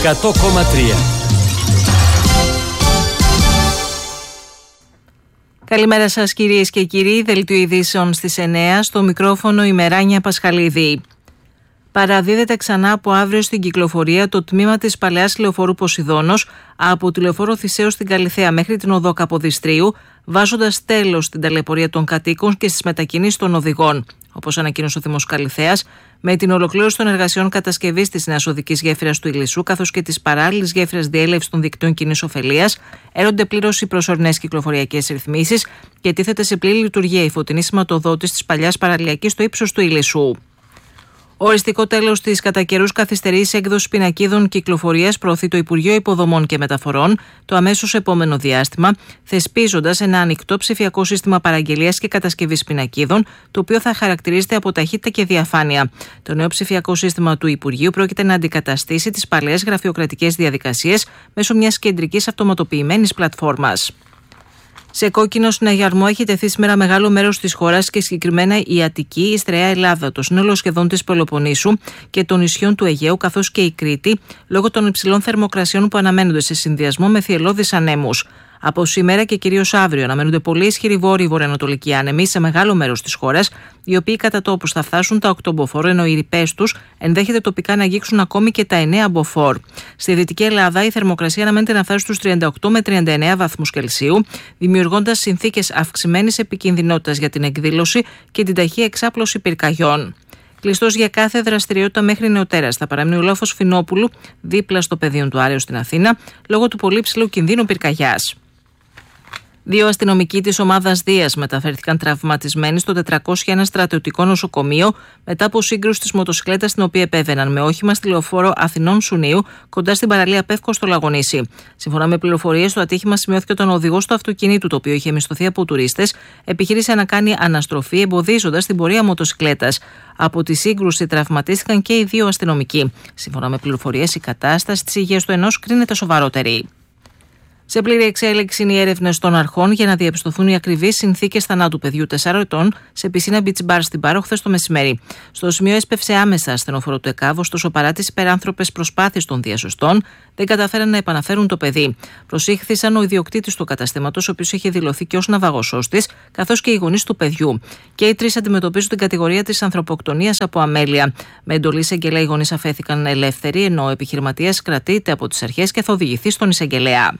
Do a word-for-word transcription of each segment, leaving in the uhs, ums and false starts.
εκατό κόμμα τρία. Καλημέρα σας κυρίες και κύριοι, δελτίο ειδήσεων στις εννέα, στο μικρόφωνο η Μεράνια Πασχαλίδη. Παραδίδεται ξανά από αύριο στην κυκλοφορία το τμήμα της παλαιάς λεωφορού Ποσειδώνος από τη λεωφόρο Θησέως στην Καλιθέα μέχρι την οδό Καποδιστρίου, βάζοντας τέλος στην ταλαιπωρία των κατοίκων και στις μετακινήσεις των οδηγών. Όπως ανακοίνωσε ο Δήμος Καλιθέας, με την ολοκλήρωση των εργασιών κατασκευής της νέας οδικής γέφυρας του Ηλισσού, καθώς και της παράλληλης γέφυρας διέλευσης των δικτύων κοινής ωφελίας, έρονται πλήρως οι προσωρινές κυκλοφοριακές ρυθμίσεις και τίθεται σε πλήρη λειτουργία η φωτεινή σηματοδότηση της παλιάς παραλιακής στο ύψος του Ηλισσού. Οριστικό τέλος της κατά καιρούς καθυστερής έκδοσης πινακίδων κυκλοφορίας προωθεί το Υπουργείο Υποδομών και Μεταφορών το αμέσως επόμενο διάστημα, θεσπίζοντας ένα ανοιχτό ψηφιακό σύστημα παραγγελίας και κατασκευής πινακίδων, το οποίο θα χαρακτηρίζεται από ταχύτητα και διαφάνεια. Το νέο ψηφιακό σύστημα του Υπουργείου πρόκειται να αντικαταστήσει τις παλαιές γραφειοκρατικές διαδικασίες μέσω μιας κεντρικής αυτοματοποιημένης πλατφόρμας. Σε κόκκινο συναγερμό έχει τεθεί σήμερα μεγάλο μέρος της χώρας και συγκεκριμένα η Αττική, η Στρεά Ελλάδα, το σύνολο σχεδόν της Πελοποννήσου και των νησιών του Αιγαίου, καθώς και η Κρήτη, λόγω των υψηλών θερμοκρασιών που αναμένονται σε συνδυασμό με θυελλώδεις ανέμους. Από σήμερα και κυρίως αύριο αναμένονται πολύ ισχυροί βόρειοι βορειοανατολικοί άνεμοι σε μεγάλο μέρος της χώρας, οι οποίοι κατά τόπους θα φτάσουν τα οκτώ μποφόρ, ενώ οι ρηπές τους ενδέχεται τοπικά να αγγίξουν ακόμη και τα εννέα μποφόρ. Στη Δυτική Ελλάδα η θερμοκρασία αναμένεται να φτάσει στους τριάντα οκτώ με τριάντα εννέα βαθμούς Κελσίου, δημιουργώντας συνθήκες αυξημένης επικινδυνότητας για την εκδήλωση και την ταχεία εξάπλωση πυρκαγιών. Κλειστός για κάθε δραστηριότητα μέχρι νεοτέρας θα παραμείνει ο λόφος Φινόπουλου δίπλα στο πεδίο του Άρεως στην Αθήνα, λόγω του πολύ ψηλού κινδύνου πυρκαγιάς. Δύο αστυνομικοί της ομάδας Δίας μεταφέρθηκαν τραυματισμένοι στο τετρακόσια ένα στρατιωτικό νοσοκομείο μετά από σύγκρουση της μοτοσυκλέτας στην οποία επέβαιναν με όχημα στη λεωφόρο Αθηνών Σουνίου κοντά στην παραλία Πεύκο στο Λαγονήσι. Σύμφωνα με πληροφορίες, το ατύχημα σημειώθηκε όταν ο οδηγός του αυτοκινήτου, το οποίο είχε μισθωθεί από τουρίστες, επιχείρησε να κάνει αναστροφή εμποδίζοντας την πορεία μοτοσυκλέτας. Από τη σύγκρουση τραυματίστηκαν και οι δύο αστυνομικοί. Σύμφωνα με πληροφορίες, η κατάσταση της υγείας του ενός κρίνεται σοβαρότερη. Σε πλήρη εξέλιξη είναι οι έρευνες των αρχών για να διαπιστωθούν οι ακριβείς συνθήκες θανάτου παιδιού τεσσάρων ετών σε πισίνα beach bar στην Πάρο χθες το μεσημέρι. Στο σημείο έσπευσε άμεσα ασθενοφόρο του ΕΚΑΒ, ωστόσο παρά τις υπεράνθρωπες προσπάθειες των διασωστών, δεν καταφέραν να επαναφέρουν το παιδί. Προσήχθησαν ο ιδιοκτήτης του καταστήματος, ο οποίος είχε δηλωθεί και ως ναυαγοσώστης, καθώς και οι γονείς του παιδιού. Και οι τρεις αντιμετωπίζουν την κατηγορία της ανθρωποκτονίας από αμέλεια. Με εντολή εισαγγελέα οι γονείς αφέθηκαν ελεύθεροι, ενώ ο επιχειρηματίας κρατείται από τις αρχές και θα οδηγηθεί στον εισαγγελέα.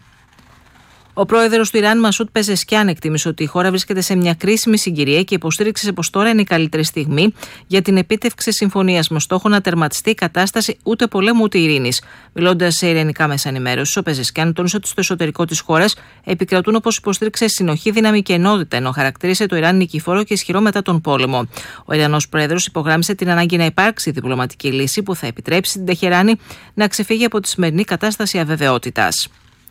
Ο πρόεδρος του Ιράν, Μασούτ Πεζεσκιάν, εκτίμησε ότι η χώρα βρίσκεται σε μια κρίσιμη συγκυρία και υποστήριξε πως τώρα είναι η καλύτερη στιγμή για την επίτευξη συμφωνίας με στόχο να τερματιστεί η κατάσταση ούτε πολέμου ούτε ειρήνης. Μιλώντας σε ειρηνικά μέσα ενημέρωσης, ο Πεζεσκιάν τόνισε ότι στο εσωτερικό της χώρας επικρατούν, όπως υποστήριξε, συνοχή, δύναμη και ενότητα, ενώ χαρακτήρισε το Ιράν νικηφόρο και ισχυρό μετά τον πόλεμο. Ο Ιρανός πρόεδρος υπογράμμισε την ανάγκη να υπάρξει διπλωματική λύση που θα επιτρέψει την Τεχεράνη να ξεφύγει από τη σημερινή κατάσταση αβεβαιότητας.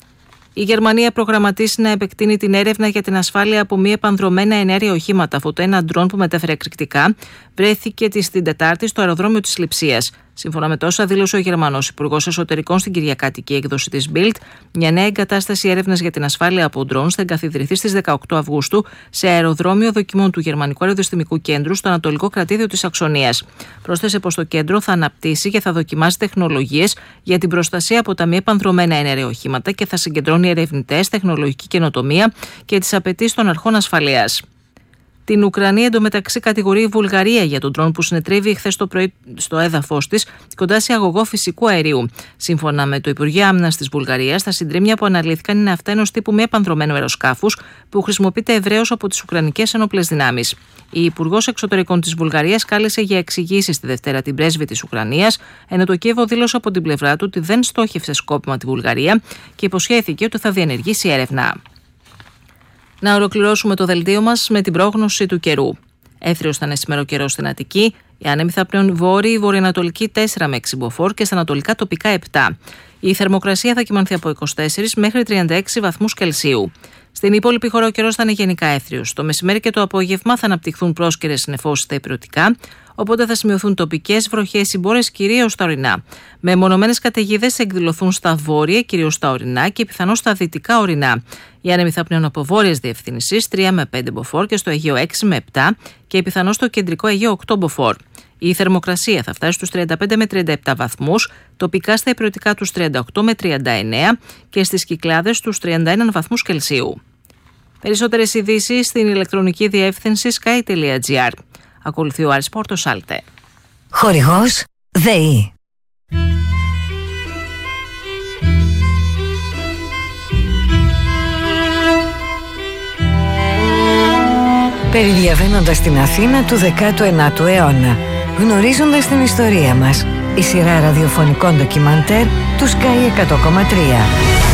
Η Γερμανία προγραμματίσει να επεκτείνει την έρευνα για την ασφάλεια από μη επανδρομένα εναέρια οχήματα, αφού το ένα ντρόν που μετέφερε εκρηκτικά βρέθηκε την Τετάρτη στο αεροδρόμιο της Λειψίας. Σύμφωνα με τόσα δήλωσε ο Γερμανός Υπουργός Εσωτερικών στην κυριακάτικη έκδοση της Bild, μια νέα εγκατάσταση έρευνας για την ασφάλεια από ντρόν θα εγκαθιδρυθεί στις δεκαοκτώ Αυγούστου σε αεροδρόμιο δοκιμών του Γερμανικού Αεροδιαστημικού Κέντρου στο Ανατολικό Κρατήδιο της Σαξονίας. Πρόσθεσε πως το κέντρο θα αναπτύσσει και θα δοκιμάσει τεχνολογίες για την προστασία από τα μη επανδρομένα εναέρια οχήματα και θα συγκεντρώνει ερευνητές, τεχνολογική καινοτομία και τις απαιτήσεις των αρχών ασφαλείας. Την Ουκρανία εντωμεταξύ κατηγορεί η Βουλγαρία για τον ντρόν που συνετρίβει χθες το πρωί στο έδαφος της κοντά σε αγωγό φυσικού αερίου. Σύμφωνα με το Υπουργείο Άμυνας της Βουλγαρίας, τα συντρίμμια που αναλύθηκαν είναι αυτά ενός τύπου μη επανδρομένου αεροσκάφους που χρησιμοποιείται ευρέως από τις Ουκρανικές ενόπλες δυνάμεις. Η Υπουργός Εξωτερικών της Βουλγαρίας κάλεσε για εξηγήσεις τη Δευτέρα την πρέσβη της Ουκρανίας, ενώ το Κίεβο δήλωσε από την πλευρά του ότι δεν στόχευσε σκόπιμα τη Βουλγαρία και υποσχέθηκε ότι θα διενεργήσει έρευνα. Να ολοκληρώσουμε το δελτίο μας με την πρόγνωση του καιρού. Έθριος θα είναι σήμερα ο καιρός στην Αττική, οι άνεμοι θα πλέον βόρειοι, βορειοανατολική τέσσερα με έξι μποφόρ και στα ανατολικά τοπικά επτά. Η θερμοκρασία θα κυμανθεί από είκοσι τέσσερα μέχρι τριάντα έξι βαθμούς Κελσίου. Στην υπόλοιπη χώρα ο καιρός θα είναι γενικά έθριος. Το μεσημέρι και το απόγευμα θα αναπτυχθούν πρόσκαιρες νεφώσεις στα ηπειρωτικά, οπότε θα σημειωθούν τοπικές βροχές συμπόρες κυρίως στα ορεινά. Με μονομένες καταιγίδες θα εκδηλωθούν στα βόρεια, κυρίως στα ορεινά και πιθανώς στα δυτικά ορεινά. Οι άνεμοι θα πνέουν από βόρειες διευθύνσεις τρία με πέντε μποφόρ και στο Αιγαίο έξι με επτά και πιθανώς στο κεντρικό Αιγαίο οκτώ μποφόρ. Η θερμοκρασία θα φτάσει στους τριάντα πέντε με τριάντα επτά βαθμούς, τοπικά στα ηπειρωτικά τους τριάντα οκτώ με τριάντα εννέα και στις Κυκλάδες τους τριάντα ένα βαθμούς Κελσίου. Περισσότερες ειδήσεις στην ηλεκτρονική διεύθυνση sky τελεία gr. Ακολουθεί ο Άρης Πόρτος Άλτε. Χορηγός ΔΕΗ. Περιδιαβαίνοντας την Αθήνα του δέκατου ένατου αιώνα, γνωρίζοντας την ιστορία μας, η σειρά ραδιοφωνικών ντοκιμαντέρ του Sky εκατό κόμμα τρία.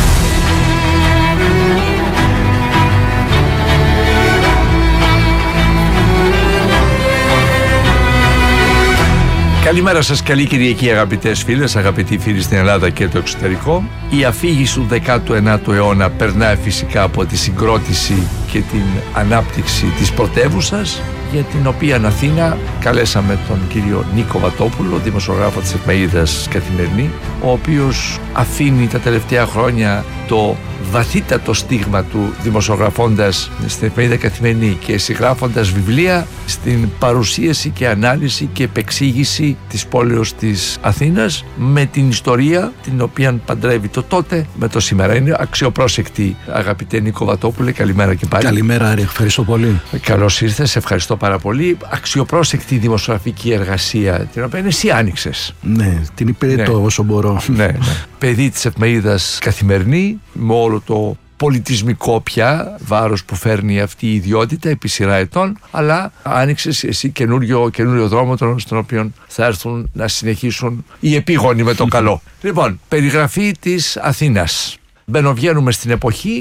Καλημέρα σας, καλή Κυριακή αγαπητές φίλες, αγαπητοί φίλοι στην Ελλάδα και το εξωτερικό. Η αφήγηση του δέκατου ένατου αιώνα περνάει φυσικά από τη συγκρότηση και την ανάπτυξη της πρωτεύουσας, για την οποία Αθήνα καλέσαμε τον κύριο Νίκο Βατόπουλο, δημοσιογράφο της εφημερίδας Καθημερινή, ο οποίος αφήνει τα τελευταία χρόνια το βαθύτατο στίγμα του δημοσιογραφώντας στην εφημερίδα Καθημερινή και συγγράφοντας βιβλία στην παρουσίαση και ανάλυση και επεξήγηση της πόλεως της Αθήνας με την ιστορία την οποία παντρεύει το τότε με το σήμερα. Είναι αξιοπρόσεκτη, αγαπητέ Νίκο Βατόπουλε, καλημέρα και πάλι. Καλημέρα Άρη, ευχαριστώ πολύ. Καλώς ήρθες, ευχαριστώ πάρα πολύ. Αξιοπρόσεκτη δημοσιογραφική εργασία την οποία εσύ άνοιξες. Ναι, την υπηρετώ ναι. όσο μπορώ. Ναι, ναι. Παιδί της εφημερίδας Καθημερινή, με όλο το πολιτισμικό πια βάρος που φέρνει αυτή η ιδιότητα επί σειρά ετών, αλλά άνοιξες εσύ καινούριο, καινούριο δρόμο στον οποίο θα έρθουν να συνεχίσουν οι επίγονοι με το καλό. Λοιπόν, περιγραφή της Αθήνας. Μπαινοβγαίνουμε στην εποχή.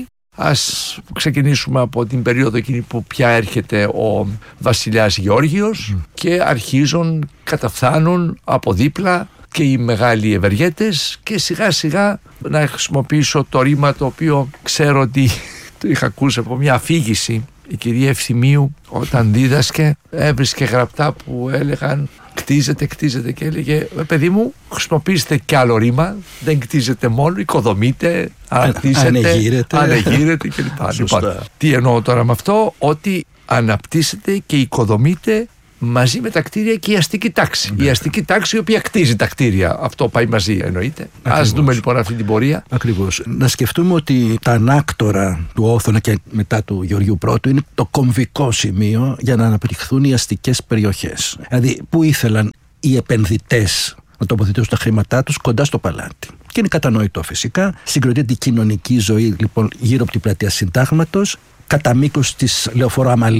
Ας ξεκινήσουμε από την περίοδο εκείνη που πια έρχεται ο βασιλιάς Γεώργιος mm. και αρχίζουν, καταφθάνουν από δίπλα και οι μεγάλοι ευεργέτες και σιγά σιγά να χρησιμοποιήσω το ρήμα το οποίο ξέρω ότι το είχα ακούσει από μια αφήγηση. Η κυρία Ευθυμίου όταν δίδασκε έβρισκε γραπτά που έλεγαν κτίζεται, κτίζεται και έλεγε παιδί μου χρησιμοποιήστε κι άλλο ρήμα, δεν κτίζεται μόνο, οικοδομείτε, αναπτύσσετε, ανεγείρετε, ανεγείρετε κλπ. Λοιπόν, τι εννοώ τώρα με αυτό? Ότι αναπτύσσεται και οικοδομείτε μαζί με τα κτίρια και η αστική τάξη. Ναι. Η αστική τάξη η οποία κτίζει τα κτίρια. Αυτό πάει μαζί, εννοείται. Ας δούμε λοιπόν αυτή την πορεία. Ακριβώς. Να σκεφτούμε ότι τα ανάκτορα του Όθωνα και μετά του Γεωργίου Πρώτου είναι το κομβικό σημείο για να αναπτυχθούν οι αστικές περιοχές. Δηλαδή, που ήθελαν οι επενδυτές να τοποθετήσουν τα χρήματά τους κοντά στο παλάτι. Και είναι κατανοητό φυσικά. Συγκροτείται η κοινωνική ζωή λοιπόν γύρω από την πλατεία Συντάγματος, κατά μήκος της Λεωφόρου Αμαλή.